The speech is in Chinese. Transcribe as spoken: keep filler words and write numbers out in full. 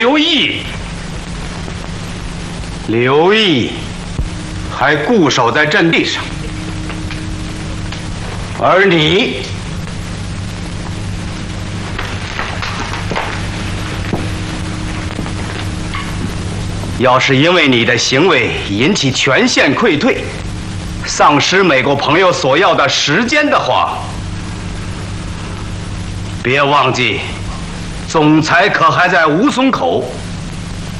刘毅，刘毅还固守在阵地上，而你要是因为你的行为引起全线溃退，丧失美国朋友所要的时间的话，别忘记，总裁可还在吴淞口。